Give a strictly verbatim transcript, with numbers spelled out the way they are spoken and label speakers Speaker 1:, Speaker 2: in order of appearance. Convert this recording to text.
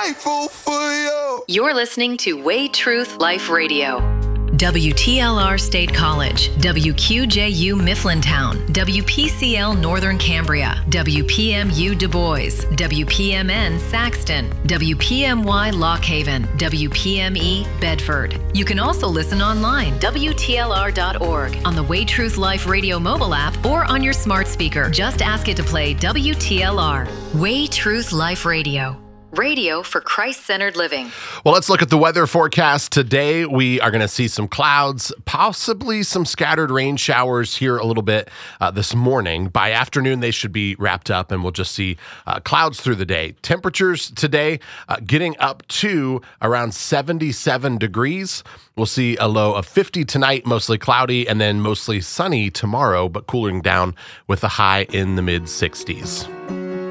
Speaker 1: grateful for you.
Speaker 2: You're listening to Way Truth Life Radio.
Speaker 3: W T L R State College, W Q J U Mifflintown, W P C L Northern Cambria, W P M U Du Bois, W P M N Saxton, W P M Y Lock Haven, W P M E Bedford. You can also listen online, W T L R dot org, on the Way Truth Life Radio mobile app, or on your smart speaker. Just ask it to play W T L R. Way Truth Life Radio.
Speaker 2: Radio for Christ-centered living.
Speaker 4: Well, let's look at the weather forecast today. We are going to see some clouds, possibly some scattered rain showers here a little bit uh, this morning. By afternoon, they should be wrapped up, and we'll just see uh, clouds through the day. Temperatures today uh, getting up to around seventy-seven degrees. We'll see a low of fifty tonight, mostly cloudy, and then mostly sunny tomorrow, but cooling down with a high in the mid sixties.